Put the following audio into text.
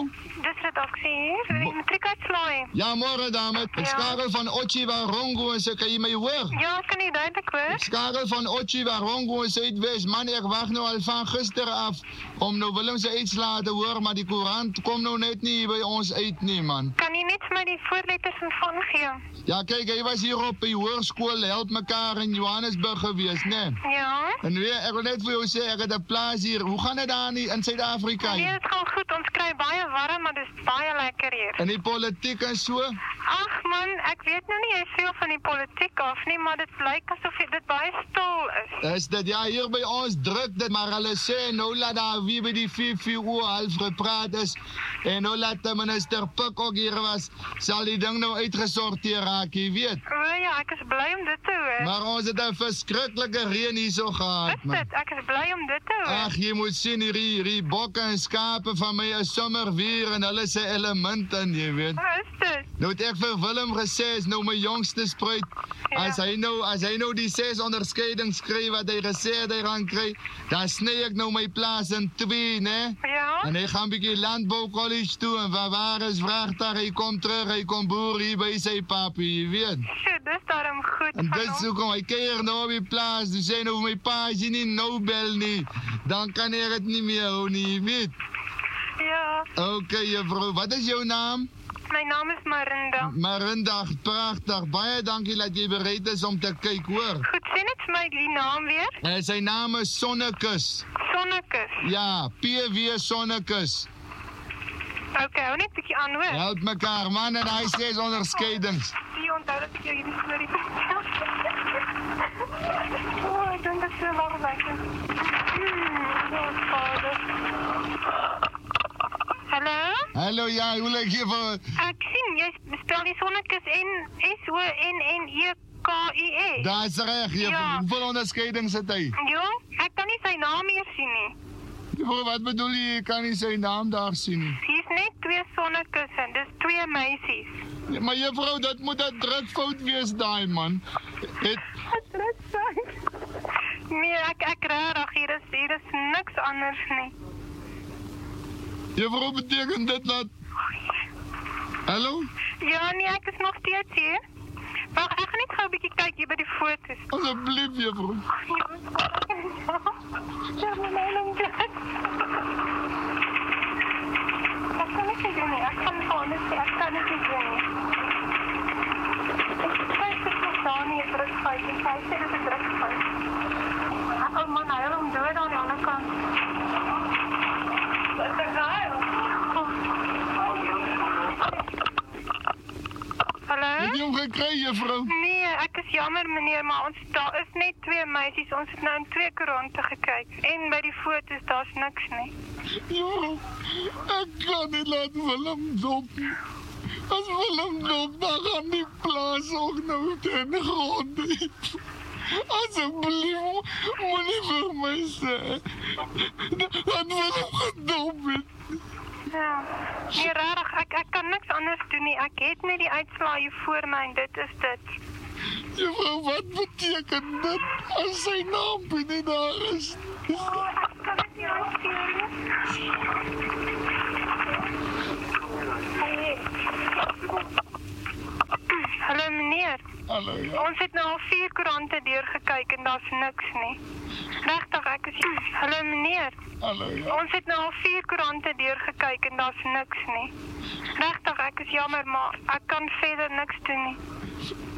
jou? Dis redaksie hier, die matriekuitslaai. Ja, môre dame. Ek skakel van Otjiwarongo en so kan jy my hoor? Ja, kan jy duidelik hoor? Ek skakel van Otjiwarongo in Suidwes. Man, ek wag nou al van gister af om nou Willem se uitslae te hoor, maar die koerant kom nou net nie by ons uit nie, man. Kan jy net vir my die voorletters van gee? Ja, kyk, hy was hier op die hoërskool Help Mekaar in Johannesburg gewees, né? Ja. En weer, ek wil net vir jou sê, ek het 'n plaas hier. Hoe gaan dit daar in Suid-Afrika? Nee, dit gaan goed. Ons kry baie warm, maar dis baie lekker hier. En die politiek en so? Ag man, ek weet nou nie veel van die politiek af nie, maar dit lyk asof dit baie stil is. Is dit, ja, hier by ons druk dit, maar hulle sê, nou laat daar wie by die 4 half gepraat is, en nou laat de minister Pik ook hier was, sal die ding nou uitgesorteer raak, jy weet. O ja, ek is bly om dit te hoor. Maar ons het 'n verskriklike reën hier so gehad, Is dit? Ek is bly om dit te hoor. Ag, jy moet sien, hierdie bokke en skape van my is sommer weer en hulle se element in, jy weet. Is dit? Nou het ek vir Willem gesê, is nou my jongste spruit, Ja. as hy nou die 6 onderskeidings kry wat hy gesê het hy gaan kry, dan sny ek nou my plaas in 2, né? Ja? En hy gaan bietjie landbou college toe en waar is vragtuig, hy kom terug, hy kom boer hier by sy papi, jy weet. Sjoe, dis daarom goed En van dis hom. hoekom hy kuier nou op die plaas, dus sê nou my pa, as jy nie nou bel nie, dan kan ek het nie meer hou nie, jy weet. Ja, Okay, juffrou, wat is jou naam? my naam is Marinda. Marinda, pragtig, baie dankie dat jy bereid is om te kyk, hoor. Goed, sê net vir my die naam weer. Sy naam is Sonnekus. Sonnekus. Ja, PW Sonnekus. Okay, hou net 'n bietjie aan hoor. Help mekaar, man, en hy 6 onderskeidings. Jy onthou dat ek jou hierdie storie vertel. O, ek dink dit is so lekker. Hallo? Hallo, ja, hoe lyk jy vir... Ek sien jy spel die Sonnekus SONNEKUS. Daar is reg, juffrou. Ja. Hoeveel onderskeidings het hy? Ja, ek kan nie sy naam hier sien nie. Juffrou, wat bedoel jy, jy kan nie sy naam daar sien nie? Hier's net 2 sonnekusse, dis 2 meisies. Ja, maar juffrou, dat moet 'n drukfout wees daai, man. Nee, ek rarig, hier is niks anders nie. Juffrou, beteken dit dat... Hallo? Ja, nee, ek is nog steeds hier. Wag, ek gaan net gou 'n bietjie kyk hier by die foto's. Asseblief, juffrou. Ja, my naam is. Ek kan nie doen nie. Ek kan gewoon nie doen nie. Ek kyk net daar nie drukfout. Ek sê dit is 'n drukfout. Oh man, hy het hom dood aan die ander kant. Wat is dit? Hallo? Het jy hom gekry, juffrou? Nee, ek is jammer meneer, maar daar is net 2 meisies. Ons het nou in 2 koerante gekyk. En by die foto's, daar's niks nie. Juffrou, ek kan nie laat Willem dop nie. As Willem dop, dan gaan die plaas ook nou ten gronde. Asseblief, moenie vir my sê dat Willem gedop het. Ja. Nee, rarig, ek kan niks anders doen nie. Ek het net die uitslae hier voor my en dit is dit. Juffrou, wat beteken dit as sy naam nie daar is? Oh, ek kan dit nie uitstuur nie. Hallo meneer. Hallo, ja. Ons het nou al 4 koerante deurgekyk en daar's niks nie. Regtig, ek is... Hallo meneer. Hallo, ja. Ons het nou al 4 koerante deurgekyk en daar's niks nie. Regtig, ek is jammer, maar ek kan verder niks doen nie.